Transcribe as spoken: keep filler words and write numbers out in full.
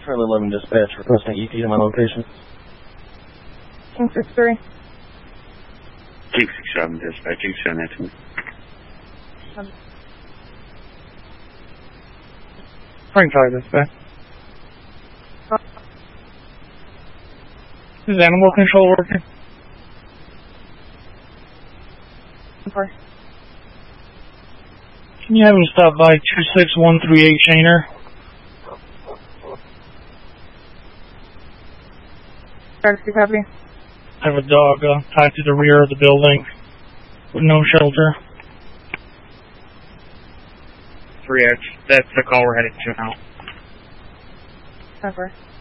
Trailer eleven dispatch requesting E T to my location. King six three. King six seven dispatch, you can send that to me. Um, Frank Tyler dispatch. uh, Is animal control working? for Can you have him stop by two six one three eight Shaner? Taxi copy. I have a dog uh, tied to the rear of the building with no shelter. three H, that's the call we're headed to now. Over.